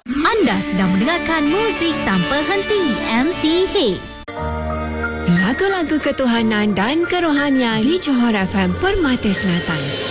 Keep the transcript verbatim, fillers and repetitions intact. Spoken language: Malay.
Anda sedang mendengarkan muzik tanpa henti M T H. Lagu-lagu ketuhanan dan kerohanian di Johor F M Permata Selatan.